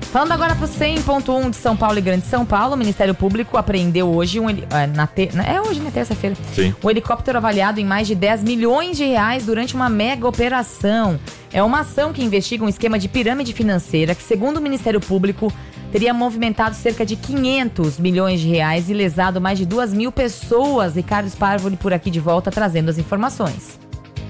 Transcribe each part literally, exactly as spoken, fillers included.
Falando agora para o cem ponto um de São Paulo e Grande São Paulo, o Ministério Público apreendeu hoje, um, na te, é hoje, na terça-feira, Sim. um helicóptero avaliado em mais de dez milhões de reais durante uma mega operação. É uma ação que investiga um esquema de pirâmide financeira que, segundo o Ministério Público, teria movimentado cerca de quinhentos milhões de reais e lesado mais de duas mil pessoas. Ricardo Sparvoli por aqui de volta trazendo as informações.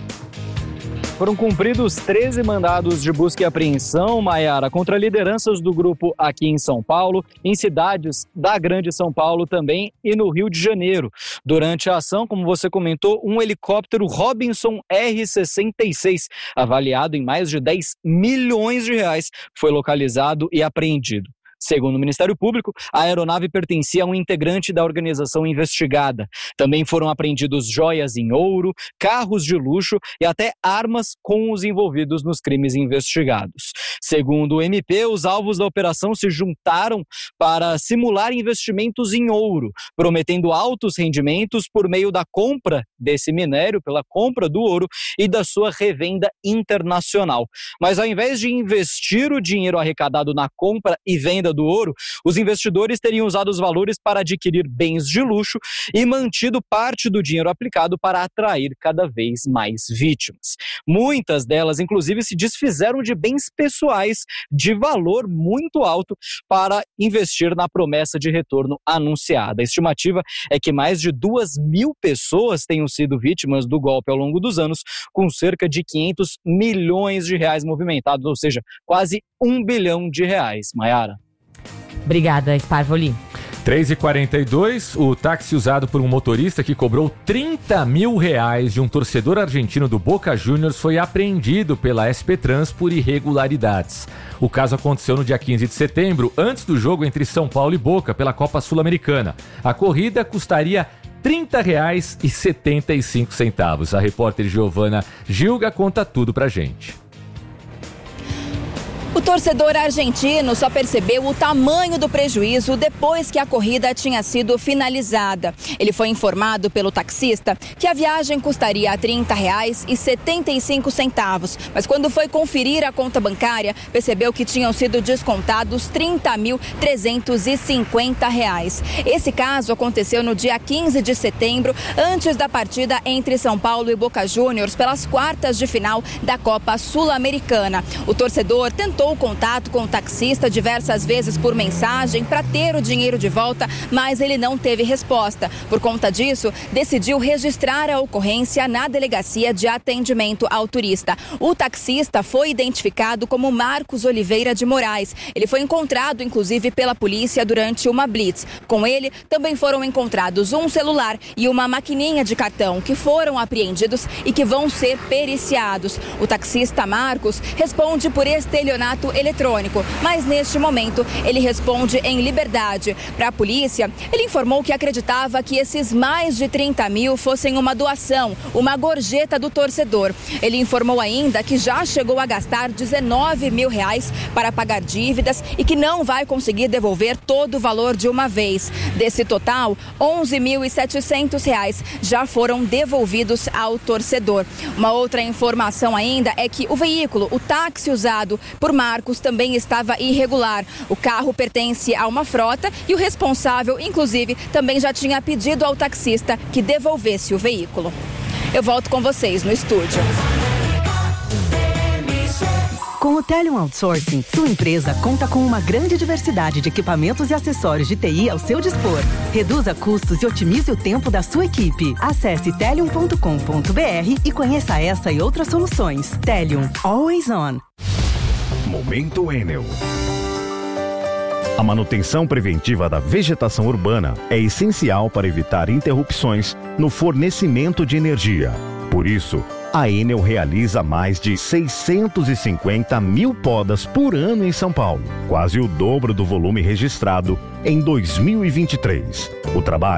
Foram cumpridos treze mandados de busca e apreensão, Maiara, contra lideranças do grupo aqui em São Paulo, em cidades da Grande São Paulo também e no Rio de Janeiro. Durante a ação, como você comentou, um helicóptero Robinson R sessenta e seis, avaliado em mais de dez milhões de reais, foi localizado e apreendido. Segundo o Ministério Público, a aeronave pertencia a um integrante da organização investigada. Também foram apreendidos joias em ouro, carros de luxo e até armas com os envolvidos nos crimes investigados. Segundo o M P, os alvos da operação se juntaram para simular investimentos em ouro, prometendo altos rendimentos por meio da compra desse minério, pela compra do ouro e da sua revenda internacional. Mas ao invés de investir o dinheiro arrecadado na compra e venda do ouro, os investidores teriam usado os valores para adquirir bens de luxo e mantido parte do dinheiro aplicado para atrair cada vez mais vítimas. Muitas delas, inclusive, se desfizeram de bens pessoais de valor muito alto para investir na promessa de retorno anunciada. A estimativa é que mais de duas mil pessoas tenham sido vítimas do golpe ao longo dos anos, com cerca de quinhentos milhões de reais movimentados, ou seja, quase um bilhão de reais. Maiara. Obrigada, Sparvoli. três e quarenta e dois, o táxi usado por um motorista que cobrou trinta mil reais de um torcedor argentino do Boca Juniors foi apreendido pela S P Trans por irregularidades. O caso aconteceu no dia quinze de setembro, antes do jogo entre São Paulo e Boca pela Copa Sul-Americana. A corrida custaria trinta reais e setenta e cinco centavos. A repórter Giovana Gilga conta tudo pra gente. O torcedor argentino só percebeu o tamanho do prejuízo depois que a corrida tinha sido finalizada. Ele foi informado pelo taxista que a viagem custaria trinta reais e setenta e cinco centavos, mas quando foi conferir a conta bancária, percebeu que tinham sido descontados trinta mil trezentos e cinquenta reais. Esse caso aconteceu no dia quinze de setembro, antes da partida entre São Paulo e Boca Juniors pelas quartas de final da Copa Sul-Americana. O torcedor tentou contato com o taxista diversas vezes por mensagem para ter o dinheiro de volta, mas ele não teve resposta. Por conta disso, decidiu registrar a ocorrência na delegacia de atendimento ao turista. O taxista foi identificado como Marcos Oliveira de Moraes. Ele foi encontrado, inclusive, pela polícia durante uma blitz. Com ele, também foram encontrados um celular e uma maquininha de cartão que foram apreendidos e que vão ser periciados. O taxista Marcos responde por estelionato eletrônico, mas neste momento ele responde em liberdade. Para a polícia, ele informou que acreditava que esses mais de trinta mil fossem uma doação, uma gorjeta do torcedor. Ele informou ainda que já chegou a gastar dezenove mil reais para pagar dívidas e que não vai conseguir devolver todo o valor de uma vez. Desse total, onze mil e setecentos reais já foram devolvidos ao torcedor. Uma outra informação ainda é que o veículo, o táxi usado por Marcos, também estava irregular. O carro pertence a uma frota e o responsável, inclusive, também já tinha pedido ao taxista que devolvesse o veículo. Eu volto com vocês no estúdio. Com o Telium Outsourcing, sua empresa conta com uma grande diversidade de equipamentos e acessórios de T I ao seu dispor. Reduza custos e otimize o tempo da sua equipe. Acesse telium ponto com ponto b r e conheça essa e outras soluções. Telium, always on. Momento Enel. A manutenção preventiva da vegetação urbana é essencial para evitar interrupções no fornecimento de energia. Por isso, a Enel realiza mais de seiscentos e cinquenta mil podas por ano em São Paulo, quase o dobro do volume registrado em dois mil e vinte e três. O trabalho